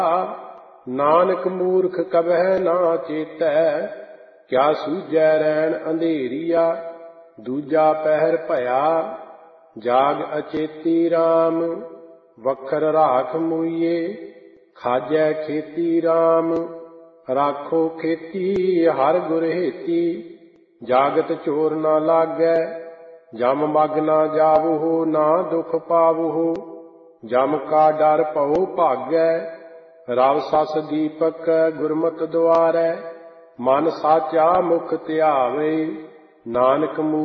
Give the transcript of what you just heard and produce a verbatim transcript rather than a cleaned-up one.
ਨਾਨਕ ਮੂਰਖ ਕਬਹਿ ਨਾ ਚੇਤੈ, ਕਿਆ ਸੂਝੈ ਰੈਣ ਅੰਧੇਰੀਆ। ਦੂਜਾ ਪਹਿਰ ਭਇਆ ਜਾਗ ਅਚੇਤੀ ਰਾਮ, ਵਖਰ ਰਾਖ ਮੂਈਏ ਖਾਜੈ ਖੇਤੀ ਰਾਮ। ਰਾਖੋ ਖੇਤੀ ਹਰ ਗੁਰ ਹੇਤੀ, ਜਾਗਤ ਚੋਰ ਨਾ ਲਾਗੈ। ਜਮ ਮਗ ਨਾ ਜਾਵਹੁ ਨਾ ਦੁਖ ਪਾਵਹੁ, ਜਮ ਕਾ ਡਰ ਭਉ ਭਾਗੈ। ਰਵ ਸਸ ਦੀਪਕ ਗੁਰਮਤਿ ਦੁਆਰੈ, ਮਨ ਸਾਚਾ ਮੁਖ ਧਿਆਵੇ। ਨਾਨਕ